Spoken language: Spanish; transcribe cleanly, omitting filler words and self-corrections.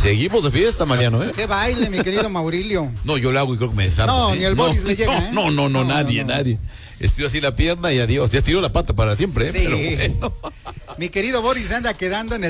seguimos de fiesta, Mariano, ¿eh? Qué baile, mi querido Maurilio. No, yo lo hago y creo que me desarmo. No, ni el Boris le llega, ¿eh? No, nadie. Estiro así la pierna y adiós. Ya estiro la pata para siempre, ¿eh? Sí. Pero bueno. Mi querido Boris anda quedando en el